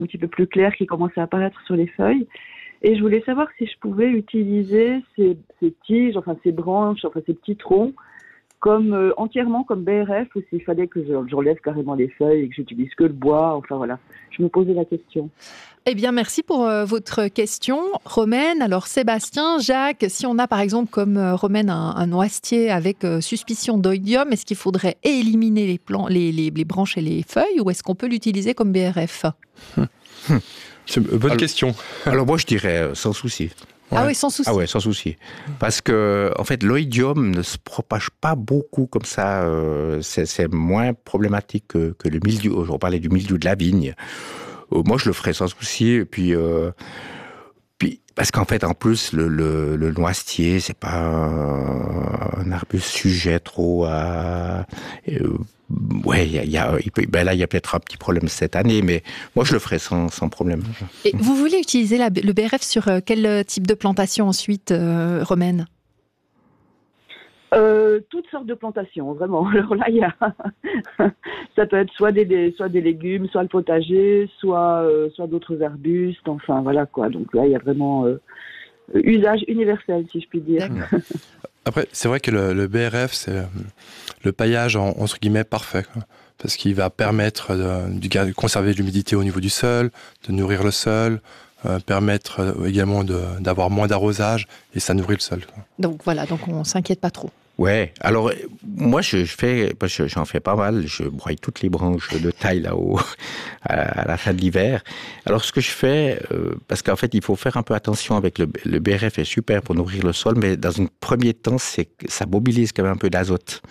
un petit peu plus claires qui commencent à apparaître sur les feuilles. Et je voulais savoir si je pouvais utiliser ces tiges, enfin ces branches, enfin ces petits troncs, comme entièrement comme BRF, ou s'il fallait que j'enlève carrément les feuilles et que j'utilise que le bois. Enfin voilà, je me posais la question. Eh bien, merci pour votre question, Romaine. Alors, Sébastien, Jacques, si on a par exemple comme Romaine un noisetier avec suspicion d'oïdium, est-ce qu'il faudrait éliminer les branches et les feuilles ou est-ce qu'on peut l'utiliser comme BRF? C'est une bonne question. Alors moi je dirais sans souci. Ah oui, sans souci. Ah ouais, sans souci. Parce que, en fait, l'oïdium ne se propage pas beaucoup comme ça. C'est moins problématique que le mildiou. On parlait du mildiou de la vigne. Moi, je le ferais sans souci. Et puis parce qu'en fait, en plus, le noisetier, c'est pas un arbuste sujet trop à... ouais, là, il y a peut-être un petit problème cette année, mais moi, je le ferais sans problème. Et vous voulez utiliser le BRF sur quel type de plantation ensuite, Romaine? Toutes sortes de plantations, vraiment. Alors là, ça peut être soit des légumes, soit le potager, soit d'autres arbustes. Enfin, voilà quoi. Donc là, il y a vraiment usage universel, si je puis dire. Après, c'est vrai que le BRF, c'est le paillage entre guillemets parfait, quoi. Parce qu'il va permettre de conserver l'humidité au niveau du sol, de nourrir le sol, permettre également d'avoir moins d'arrosage et ça nourrit le sol, quoi. Donc voilà, donc on s'inquiète pas trop. Ouais, alors moi j'en fais pas mal, je broye toutes les branches de taille là-haut à la fin de l'hiver. Alors ce que je fais, parce qu'en fait il faut faire un peu attention avec le BRF est super pour nourrir le sol, mais dans un premier temps ça mobilise quand même un peu d'azote.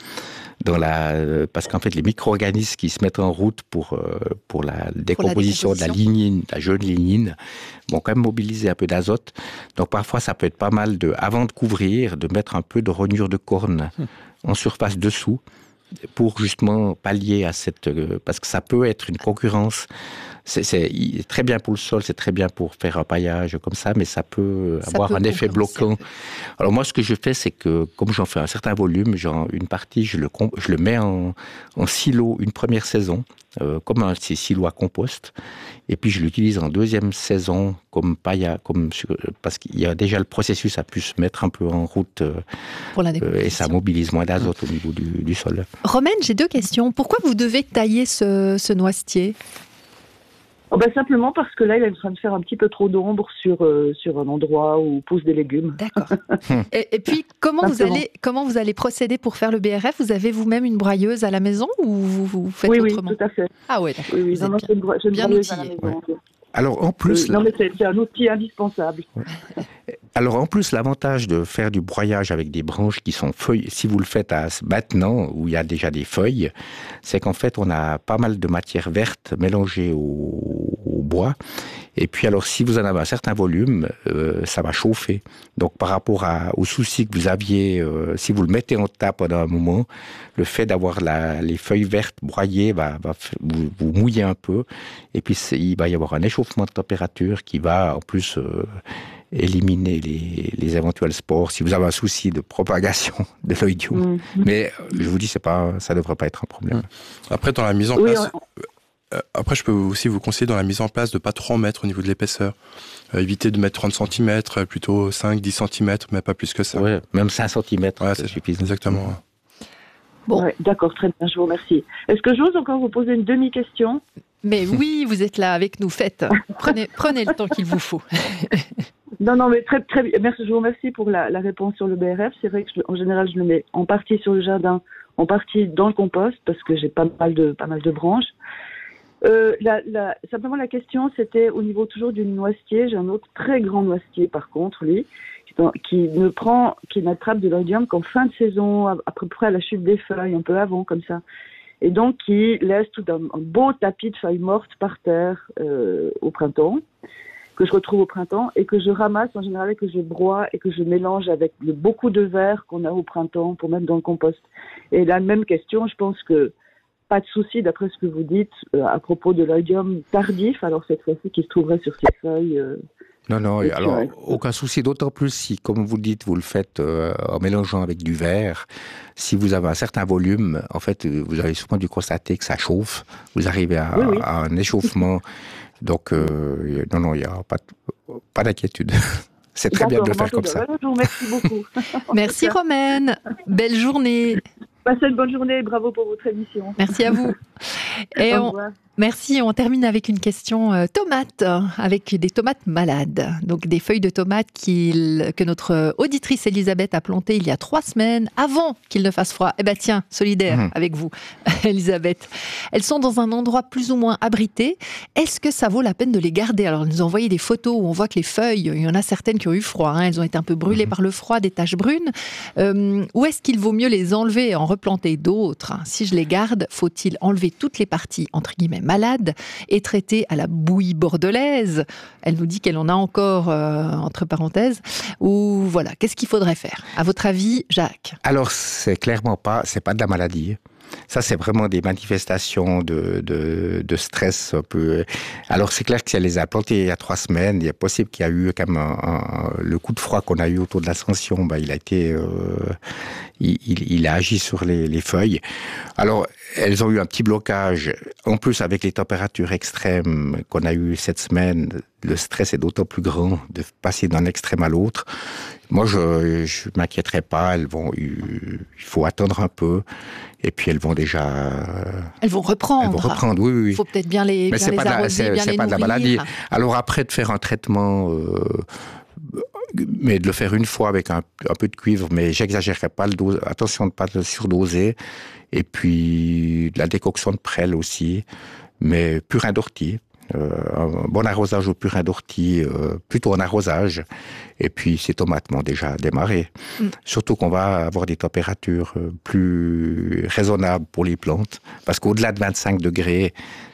Parce qu'en fait les micro-organismes qui se mettent en route pour la décomposition de la lignine, la jeune lignine, vont quand même mobiliser un peu d'azote. Donc parfois ça peut être pas mal avant de couvrir, de mettre un peu de rognure de corne en surface dessous pour justement pallier à parce que ça peut être une concurrence. C'est très bien pour le sol, c'est très bien pour faire un paillage comme ça, mais ça peut avoir un effet bloquant. Alors moi, ce que je fais, c'est que comme j'en fais un certain volume, une partie, je le mets en silo une première saison, comme un silo à compost, et puis je l'utilise en deuxième saison comme paillage, parce qu'il y a déjà le processus a pu se mettre un peu en route pour la et ça mobilise moins d'azote au niveau du sol. Romaine, j'ai 2 questions. Pourquoi vous devez tailler ce noisetier? Simplement parce que là, il est en train de faire un petit peu trop d'ombre sur un endroit où poussent des légumes. D'accord. et puis, comment vous allez procéder pour faire le BRF? Vous avez vous-même une broyeuse à la maison ou vous faites autrement? Oui, tout à fait. Ah ouais, d'accord. Oui, j'ai une broyeuse à la maison. Ouais. Alors en plus, non mais c'est un outil indispensable. Alors en plus, l'avantage de faire du broyage avec des branches qui sont feuilles, si vous le faites maintenant où il y a déjà des feuilles, c'est qu'en fait on a pas mal de matière verte mélangée au bois. Et puis alors si vous en avez un certain volume, ça va chauffer. Donc par rapport au souci que vous aviez, si vous le mettez en tas pendant un moment, le fait d'avoir les feuilles vertes broyées va vous mouiller un peu. Et puis il va y avoir un échauffement de température qui va en plus éliminer les éventuels spores si vous avez un souci de propagation de l'oïdium. Mais je vous dis, ça ne devrait pas être un problème. Après, dans la mise en place... Après, je peux aussi vous conseiller dans la mise en place de ne pas trop en mettre au niveau de l'épaisseur. Éviter de mettre 30 cm, plutôt 5-10 cm, mais pas plus que ça. Ouais, même 5 cm, ouais, c'est suffisant. Exactement. Bon. Ouais, d'accord, très bien, je vous remercie. Est-ce que j'ose encore vous poser une demi-question? Mais oui, vous êtes là avec nous, faites. Prenez le temps qu'il vous faut. Non, mais très, très bien. Merci, je vous remercie pour la réponse sur le BRF. C'est vrai que en général, je le mets en partie sur le jardin, en partie dans le compost, parce que j'ai pas mal de branches. Simplement la question, c'était au niveau toujours du noisetier. J'ai un autre très grand noisetier, par contre, lui, qui n'attrape de l'oïdium qu'en fin de saison, à peu près à la chute des feuilles, un peu avant, comme ça. Et donc, qui laisse tout un beau tapis de feuilles mortes par terre au printemps, que je retrouve au printemps, et que je ramasse en général, et que je broie, et que je mélange avec beaucoup de verre qu'on a au printemps pour mettre dans le compost. Et la même question, je pense que pas de souci, d'après ce que vous dites, à propos de l'oïdium tardif, alors cette fois-ci, qui se trouverait sur ces feuilles. Non, alors aucun souci, d'autant plus si, comme vous le dites, vous le faites en mélangeant avec du verre. Si vous avez un certain volume, en fait, vous avez souvent dû constater que ça chauffe. Vous arrivez à un échauffement Donc, non, il n'y a pas d'inquiétude. C'est très bien de le faire comme ça. Je vous remercie beaucoup. Merci Romaine. Belle journée. Passez une bonne journée et bravo pour votre émission. Merci à vous. Et merci. On termine avec une question tomate, avec des tomates malades. Donc des feuilles de tomates que notre auditrice Elisabeth a plantées il y a 3 semaines, avant qu'il ne fasse froid. Eh bien tiens, solidaire avec vous, Elisabeth. Elles sont dans un endroit plus ou moins abrité. Est-ce que ça vaut la peine de les garder? Alors, elle nous a envoyé des photos où on voit que les feuilles, il y en a certaines qui ont eu froid. Elles ont été un peu brûlées par le froid, des taches brunes. Où est-ce qu'il vaut mieux les enlever et en replanter d'autres? Si je les garde, faut-il enlever toutes les parties, entre guillemets, malades et traiter à la bouillie bordelaise? Elle nous dit qu'elle en a encore, entre parenthèses. Ou voilà, qu'est-ce qu'il faudrait faire? À votre avis, Jacques? Alors, c'est pas de la maladie. Ça, c'est vraiment des manifestations de stress un peu. Alors, c'est clair que si elle les a plantées il y a 3 semaines, il est possible qu'il y a eu quand même le coup de froid qu'on a eu autour de l'ascension. Il a été, il a agi sur les feuilles. Alors, elles ont eu un petit blocage. En plus, avec les températures extrêmes qu'on a eues cette semaine, le stress est d'autant plus grand de passer d'un extrême à l'autre. Moi, je m'inquiéterai pas. Il faut attendre un peu. Et puis, elles vont reprendre. Elles vont reprendre, oui. Il faut peut-être bien les arroser, bien les nourrir. C'est pas de la maladie. Alors après, de faire un traitement, mais de le faire une fois avec un peu de cuivre, mais j'exagérerai pas le dose. Attention de ne pas le surdoser. Et puis, de la décoction de prêle aussi. Mais purin d'ortie. Un bon arrosage au purin d'ortie, plutôt un arrosage. Et puis, ces tomates m'ont déjà démarré. Surtout qu'on va avoir des températures plus raisonnables pour les plantes. Parce qu'au-delà de 25 degrés,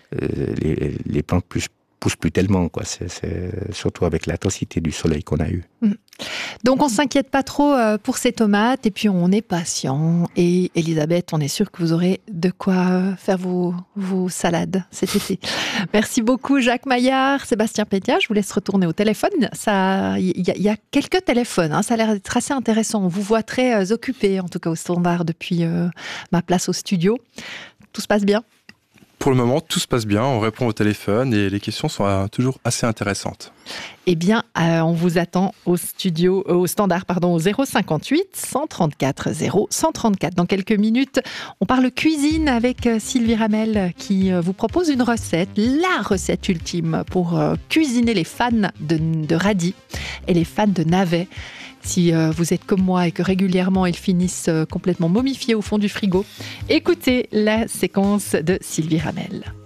les plantes poussent plus tellement, quoi. C'est surtout avec l'intensité du soleil qu'on a eu. Donc, on ne s'inquiète pas trop pour ces tomates. Et puis, on est patient. Et Elisabeth, on est sûr que vous aurez de quoi faire vos salades cet été. Merci beaucoup, Jacques Maillard, Sébastien Pétia. Je vous laisse retourner au téléphone. Il y a quelques téléphones. Ça a l'air d'être assez intéressant. On vous voit très occupé, en tout cas au standard, depuis ma place au studio. Tout se passe bien? Pour le moment, tout se passe bien. On répond au téléphone et les questions sont toujours assez intéressantes. Eh bien, on vous attend au standard, au 058 134 0134. Dans quelques minutes, on parle cuisine avec Sylvie Ramel qui vous propose une recette, la recette ultime pour cuisiner les fans de radis et les fans de navets. Si vous êtes comme moi et que régulièrement ils finissent complètement momifiés au fond du frigo, écoutez la séquence de Sylvie Ramel.